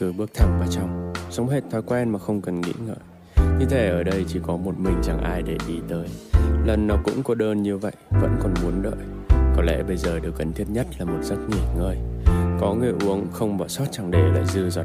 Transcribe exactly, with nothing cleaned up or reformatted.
cứ bước thẳng vào trong, sống hết thói quen mà không cần nghĩ ngợi. Như thể ở đây chỉ có một mình chẳng ai để ý tới. Lần nào cũng cô đơn như vậy, vẫn còn muốn đợi. Có lẽ bây giờ điều cần thiết nhất là một giấc nghỉ ngơi. Có người uống không bỏ sót chẳng để lại dư giọt